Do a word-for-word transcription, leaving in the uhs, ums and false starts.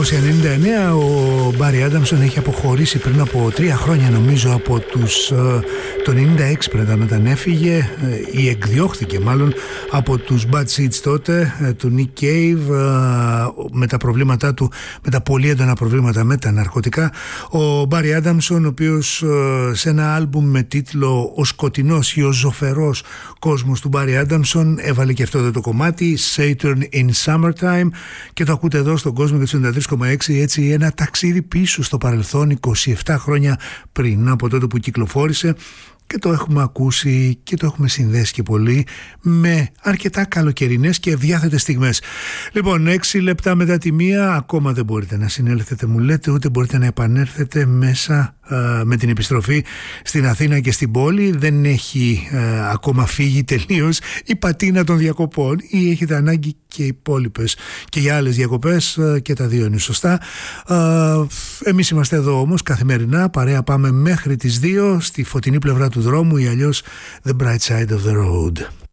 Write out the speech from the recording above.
εννιακόσια ενενήντα εννέα ο Μπάρι Άνταμσον έχει αποχωρήσει πριν από τρία χρόνια νομίζω από τους, το ενενήντα έξι πρέπει όταν έφυγε ή εκδιώχθηκε μάλλον από τους Bad Seeds τότε, του Nick Cave, με τα προβλήματά του, με τα πολύ έντονα προβλήματα με τα ναρκωτικά. Ο Μπάρι Άνταμσον, ο οποίος σε ένα άλμπουμ με τίτλο «Ο σκοτεινός ή ο ζωφερός κόσμος του Μπάρι Άνταμσον» έβαλε και αυτό το κομμάτι Saturn in Summertime, και το ακούτε εδώ στον κόσμο και του ενενήντα τρία κόμμα έξι. Έτσι ένα ταξίδι πίσω στο παρελθόν, είκοσι επτά χρόνια πριν από τότε που κυκλοφόρησε, και το έχουμε ακούσει και το έχουμε συνδέσει και πολύ με αρκετά καλοκαιρινές και ευδιάθετες στιγμές. Λοιπόν, έξι λεπτά μετά τη μία, ακόμα δεν μπορείτε να συνέλθετε, μου λέτε, ούτε μπορείτε να επανέλθετε μέσα α, με την επιστροφή στην Αθήνα και στην πόλη. Δεν έχει α, ακόμα φύγει τελείως η πατίνα των διακοπών, ή έχετε ανάγκη και οι υπόλοιπες και για άλλες διακοπές, α, και τα δύο είναι σωστά. Α, εμείς είμαστε εδώ όμως καθημερινά, παρέα πάμε μέχρι τις δύο στη φωτεινή πλευρά του δρόμου, ή αλλιώς the bright side of the road.